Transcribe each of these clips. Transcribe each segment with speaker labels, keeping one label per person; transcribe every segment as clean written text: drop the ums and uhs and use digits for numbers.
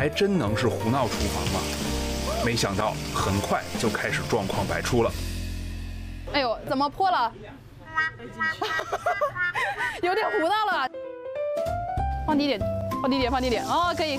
Speaker 1: 还真能是胡闹厨房吗？没想到很快就开始状况百出了。
Speaker 2: 哎呦，怎么破了？有点胡闹了。放低点，放低点，放低点。哦，可以。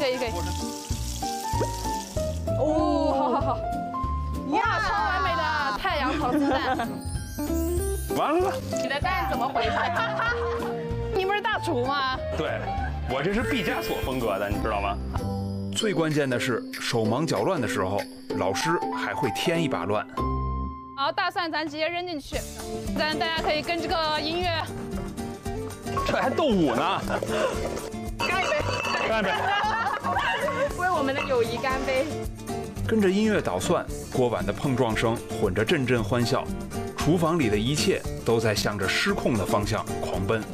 Speaker 2: 哦，好。哇，超完美的太阳糖鸡蛋。
Speaker 1: 完了，
Speaker 2: 你的蛋怎么回事？你不是大厨吗？
Speaker 1: 对，我这是毕加索风格的，你知道吗？最关键的是，手忙脚乱的时候，老师还会添一把乱。
Speaker 2: 好，大蒜咱直接扔进去，大家可以跟这个音乐。
Speaker 1: 这还斗舞呢！
Speaker 2: 干一杯！
Speaker 1: 干一杯！
Speaker 2: 为我们的友谊干杯！
Speaker 1: 跟着音乐捣蒜，锅碗的碰撞声混着阵阵欢笑，厨房里的一切都在向着失控的方向狂奔。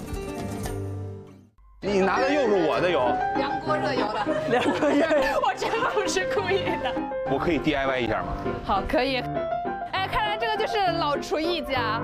Speaker 1: 你拿的又是我的油，
Speaker 2: 凉锅热油的，
Speaker 1: 凉锅热油，
Speaker 2: 我真不是故意的。
Speaker 1: 我可以 DIY 一下吗？
Speaker 2: 好，可以。哎，看来这个就是老厨艺家。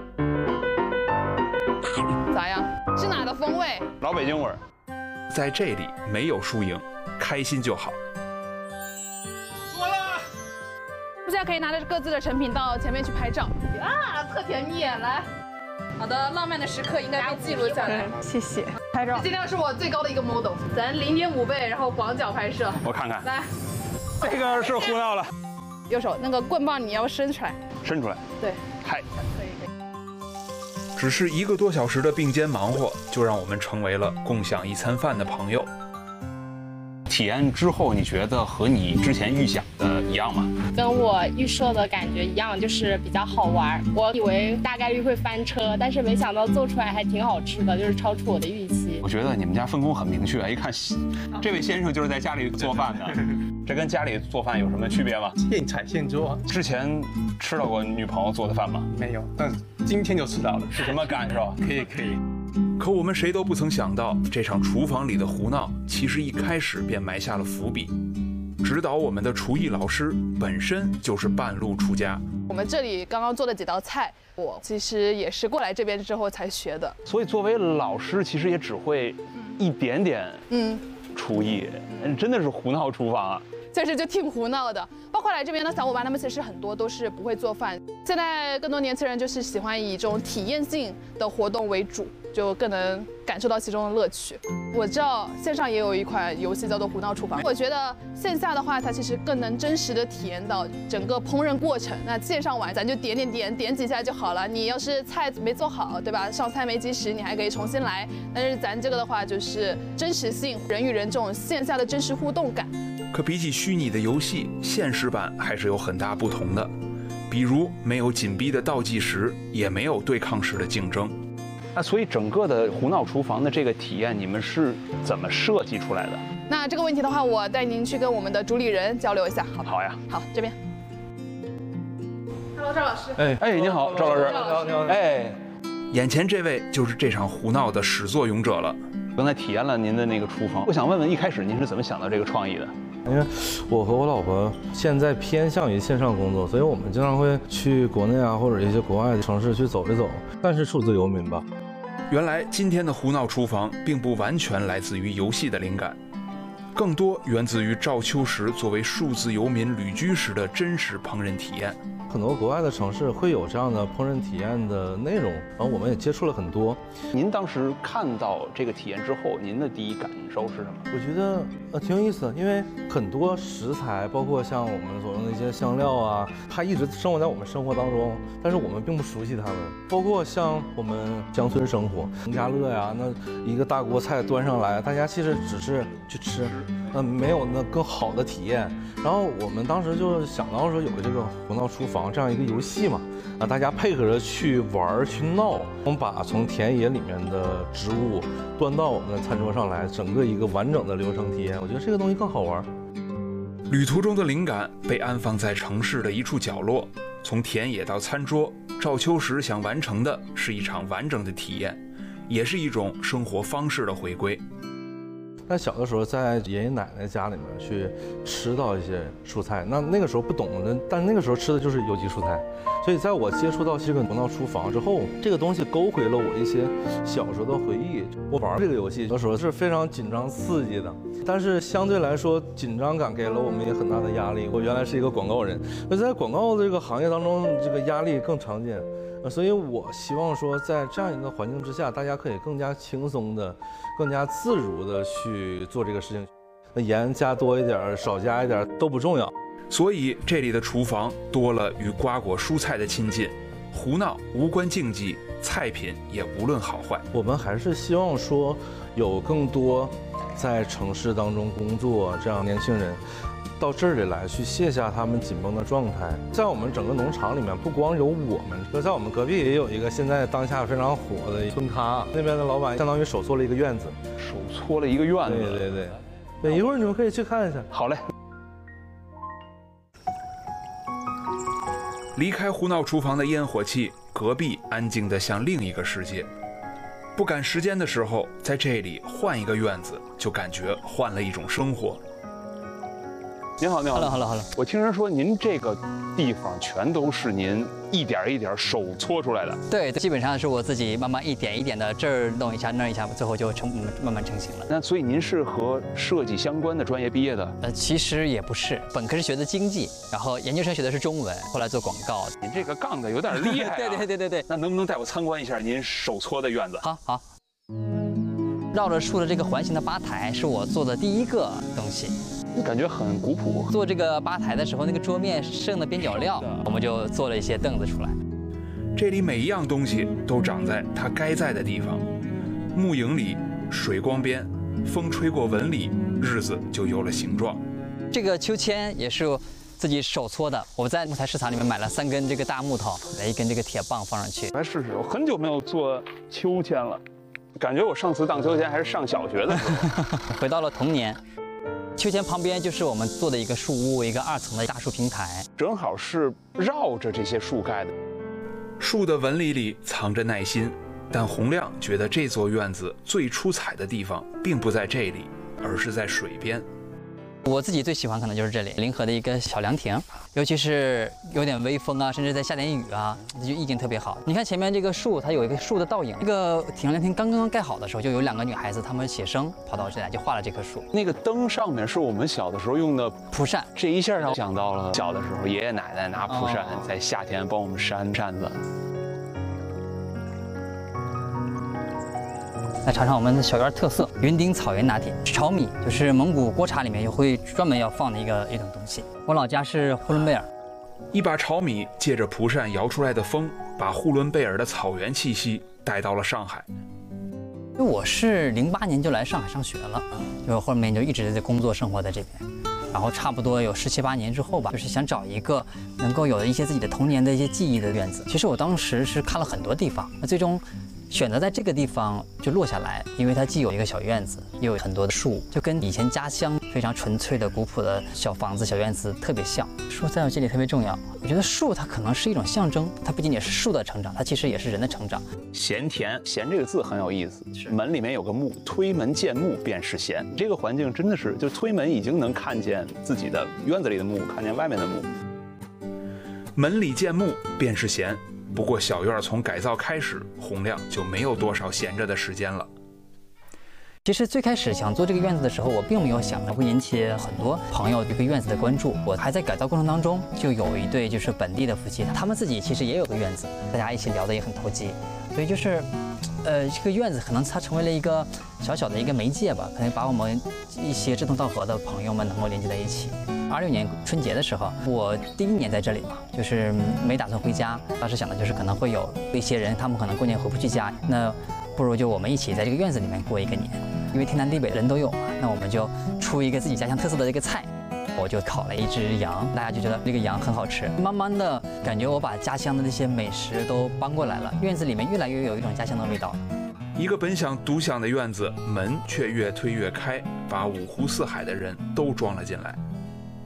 Speaker 2: 咋样？是哪的风味？
Speaker 1: 老北京味儿。在这里没有输赢，开心就好。
Speaker 2: 做了。现在可以拿着各自的成品到前面去拍照啊，特甜蜜！来，好的，浪漫的时刻应该被记录下来。
Speaker 3: 谢谢。拍照。
Speaker 2: 这尽量是我最高的一个 model， 咱0.5倍，然后广角拍摄。
Speaker 1: 我看看。
Speaker 2: 来，
Speaker 1: 这个是胡闹了。
Speaker 2: 右手那个棍棒你要伸出来。
Speaker 1: 伸出来。
Speaker 2: 对。
Speaker 1: 嗨。
Speaker 2: 可以。
Speaker 1: 只是1个多小时的并肩忙活，就让我们成为了共享一餐饭的朋友。体验之后，你觉得和你之前预想的一样吗？
Speaker 4: 跟我预设的感觉一样，就是比较好玩。我以为大概率会翻车，但是没想到做出来还挺好吃的，就是超出我的预期。
Speaker 1: 我觉得你们家分工很明确，一看这位先生就是在家里做饭的，这跟家里做饭有什么区别吗？
Speaker 5: 现采现做。
Speaker 1: 之前吃到过女朋友做的饭吗？
Speaker 5: 没有，但今天就吃到了，
Speaker 1: 是什么感受？
Speaker 5: 可以。
Speaker 1: 可我们谁都不曾想到，这场厨房里的胡闹，其实一开始便埋下了伏笔。指导我们的厨艺老师本身就是半路出家。
Speaker 2: 我们这里刚刚做的几道菜，我其实也是过来这边之后才学的。
Speaker 1: 所以作为老师，其实也只会一点点厨艺，真的是胡闹厨房啊。
Speaker 2: 确实就挺胡闹的，包括来这边的小伙伴，他们其实很多都是不会做饭。现在更多年轻人就是喜欢以这种体验性的活动为主，就更能感受到其中的乐趣。我知道线上也有一款游戏叫做《胡闹厨房》，我觉得线下的话，它其实更能真实的体验到整个烹饪过程。那线上玩，咱就点几下就好了。你要是菜没做好，对吧？上菜没及时，你还可以重新来。但是咱这个的话，就是真实性，人与人这种线下的真实互动感。
Speaker 1: 可比起虚拟的游戏，现实版还是有很大不同的。比如没有紧逼的倒计时，也没有对抗式的竞争。那所以整个的胡闹厨房的这个体验，你们是怎么设计出来的？
Speaker 2: 那这个问题的话，我带您去跟我们的主理人交流一下，好不好？
Speaker 1: 好呀。
Speaker 2: 好，这边。Hello， 赵老师。
Speaker 1: 你好，赵老师。
Speaker 5: 你好。
Speaker 1: 眼前这位就是这场胡闹的始作俑者了。刚才体验了您的那个厨房，我想问问，一开始您是怎么想到这个创意的？
Speaker 6: 因为我和我老婆现在偏向于线上工作，所以我们经常会去国内啊或者一些国外的城市去走一走，算是数字游民吧。
Speaker 1: 原来今天的胡闹厨房并不完全来自于游戏的灵感，更多源自于赵秋实作为数字游民旅居时的真实烹饪体验。
Speaker 6: 很多国外的城市会有这样的烹饪体验的内容，然后我们也接触了很多。
Speaker 1: 您当时看到这个体验之后，您的第一感受是什么？
Speaker 6: 我觉得挺有意思的，因为很多食材，包括像我们所用的一些香料啊，它一直生活在我们生活当中，但是我们并不熟悉它们。包括像我们乡村生活，农家乐呀，那一个大锅菜端上来，大家其实只是去吃，没有那更好的体验。然后我们当时就想到说有这个胡闹厨房这样一个游戏嘛，大家配合着去玩去闹，我们把从田野里面的植物端到我们的餐桌上来，整个一个完整的流程体验，我觉得这个东西更好玩。
Speaker 1: 旅途中的灵感被安放在城市的一处角落，从田野到餐桌，赵秋实想完成的是一场完整的体验，也是一种生活方式的回归。
Speaker 6: 但小的时候在爷爷奶奶家里面去吃到一些蔬菜，那个时候不懂的，但那个时候吃的就是有机蔬菜。所以在我接触到这个胡闹厨房之后，这个东西勾回了我一些小时候的回忆。我玩这个游戏的时候是非常紧张刺激的，但是相对来说紧张感给了我们也很大的压力。我原来是一个广告人，而在广告这个行业当中，这个压力更常见。所以我希望说，在这样一个环境之下，大家可以更加轻松的、更加自如的去做这个事情。盐加多一点，少加一点都不重要。
Speaker 1: 所以这里的厨房多了与瓜果蔬菜的亲近，胡闹无关竞技，菜品也无论好坏。
Speaker 6: 我们还是希望说，有更多在城市当中工作这样年轻人。到这里来去卸下他们紧绷的状态。在我们整个农场里面，不光有我们，在我们隔壁也有一个现在当下非常火的村咖，那边的老板相当于手搓了一个院子，
Speaker 1: 手搓了一个院子。
Speaker 6: 对，一会儿你们可以去看一下。
Speaker 1: 好嘞。离开胡闹厨房的烟火气，隔壁安静得像另一个世界。不赶时间的时候，在这里换一个院子，就感觉换了一种生活。您好，您好。
Speaker 3: Hello。
Speaker 1: 我听人说您这个地方全都是您一点一点手搓出来的。
Speaker 3: 对，基本上是我自己慢慢一点一点的这儿弄一下那儿一下，最后就慢慢成型了。
Speaker 1: 那所以您是和设计相关的专业毕业的？
Speaker 3: 其实也不是，本科是学的经济，然后研究生学的是中文，后来做广告。
Speaker 1: 您这个杠的有点厉害啊。
Speaker 3: 对。
Speaker 1: 那能不能带我参观一下您手搓的院子？
Speaker 3: 好。绕着树的这个环形的吧台是我做的第一个东西。
Speaker 1: 感觉很古朴。
Speaker 3: 做这个吧台的时候，那个桌面剩的边角料，我们就做了一些凳子出来。
Speaker 1: 这里每一样东西都长在它该在的地方，木影里，水光边，风吹过纹理，日子就有了形状。
Speaker 3: 这个秋千也是自己手搓的，我在木材市场里面买了3根这个大木头，来1根这个铁棒放上去。
Speaker 1: 来试试，我很久没有做秋千了，感觉我上次荡秋千还是上小学的时候。
Speaker 3: 回到了童年。秋千旁边就是我们做的一个树屋，一个2层的大树平台，
Speaker 1: 正好是绕着这些树盖的。树的纹理里藏着耐心，但洪亮觉得这座院子最出彩的地方并不在这里，而是在水边。
Speaker 3: 我自己最喜欢可能就是这里临河的一个小凉亭，尤其是有点微风啊，甚至在下点雨啊，就意境特别好。你看前面这个树，它有一个树的倒影。这个挺凉亭刚刚盖好的时候，就有2个女孩子，她们写生跑到这来，就画了这棵树。
Speaker 1: 那个灯上面是我们小的时候用的
Speaker 3: 蒲扇，
Speaker 1: 这一下让我想到了小的时候，爷爷奶奶拿蒲扇在夏天帮我们扇扇子。
Speaker 3: 来尝尝我们的小院特色云顶草原拿铁，炒米就是蒙古锅茶里面也会专门要放的一种东西。我老家是呼伦贝尔，
Speaker 1: 一把炒米借着蒲扇摇出来的风，把呼伦贝尔的草原气息带到了上海。
Speaker 3: 因为我是08年就来上海上学了，就后面就一直在工作生活在这边，然后差不多有17、18年之后吧，就是想找一个能够有一些自己的童年的一些记忆的院子。其实我当时是看了很多地方，那最终选择在这个地方就落下来，因为它既有一个小院子，又有很多的树，就跟以前家乡非常纯粹的古朴的小房子、小院子特别像。树在我这里特别重要，我觉得树它可能是一种象征，它不仅仅是树的成长，它其实也是人的成长。
Speaker 1: 闲田，闲这个字很有意思，门里面有个木，推门见木便是闲。这个环境真的是，就推门已经能看见自己的院子里的木，看见外面的木。门里见木便是闲。不过小院从改造开始，洪亮就没有多少闲着的时间了。
Speaker 3: 其实最开始想做这个院子的时候，我并没有想到会引起很多朋友对这个院子的关注。我还在改造过程当中，就有一对就是本地的夫妻，他们自己其实也有个院子，大家一起聊得也很投机。所以就是，这个院子可能它成为了一个小小的一个媒介吧，可能把我们一些志同道合的朋友们能够连接在一起。26年春节的时候，我第1年在这里嘛，就是没打算回家。当时想的就是可能会有一些人，他们可能过年回不去家，那不如就我们一起在这个院子里面过一个年，因为天南地北人都有嘛，那我们就出一个自己家乡特色的这个菜。我就烤了1只羊，大家就觉得这个羊很好吃。慢慢的感觉我把家乡的那些美食都搬过来了，院子里面越来越有一种家乡的味道。
Speaker 1: 一个本想独享的院子，门却越推越开，把5湖4海的人都装了进来。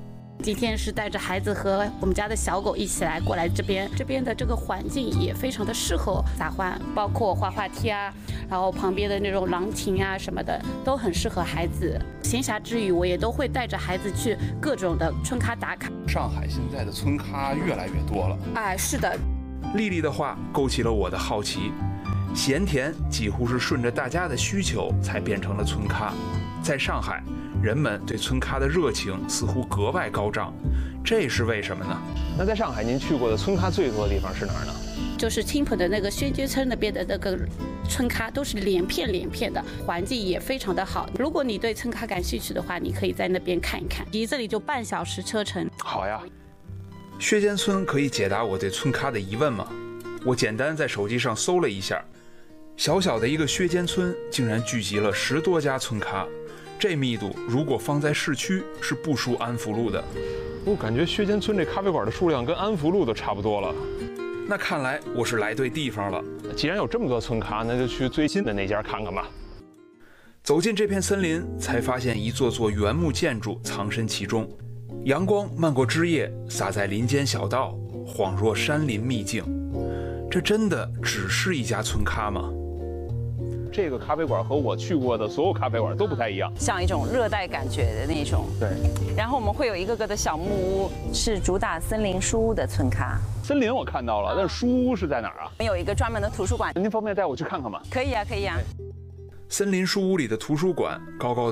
Speaker 7: 今天是带着孩子和我们家的小狗一起来过来这边的这个环境也非常的适合撒欢，包括滑滑梯啊，然后旁边的那种凉亭啊什么的都很适合孩子。闲暇之余，我也都会带着孩子去各种的春咖打卡。
Speaker 1: 上海现在的村咖越来越多了。
Speaker 7: 哎，是的。
Speaker 1: 丽丽的话勾起了我的好奇，咸甜几乎是顺着大家的需求才变成了村咖。在上海，人们对村咖的热情似乎格外高涨，这是为什么呢？
Speaker 5: 那在上海，您去过的村咖最多的地方是哪儿呢？
Speaker 7: 就是青浦的那个宣街村那边的那个村咖，都是连片的，环境也非常的好。如果你对村咖感兴趣的话，你可以在那边看一看，离这里就半小时车程。
Speaker 5: 好呀。
Speaker 1: 薛间村可以解答我对村咖的疑问吗？我简单在手机上搜了一下，小小的一个薛间村竟然聚集了10多家村咖，这密度如果放在市区是不输安福路的。
Speaker 5: 我感觉薛间村这咖啡馆的数量跟安福路都差不多了。
Speaker 1: 那看来我是来对地方了。
Speaker 5: 既然有这么多村咖，那就去最近的那家看看吧。
Speaker 1: 走进这片森林，才发现一座座原木建筑藏身其中，阳光漫过枝叶，洒在林间小道，恍若山林秘境。这真的只是一家村咖吗？
Speaker 5: 这个咖啡馆和我去过的所有咖啡馆都不太一样，
Speaker 8: 像一种热带感觉的那种。
Speaker 5: 对。
Speaker 8: 然后我们会有一个个的小木屋，是主打森林书屋的村咖。
Speaker 5: 森林我看到了，但是书屋是在哪儿啊？
Speaker 8: 我们有一个专门的图书馆。
Speaker 5: 您方便带我去看看吗？
Speaker 8: 可以啊，可以啊。
Speaker 1: 森林书屋里的图书馆高高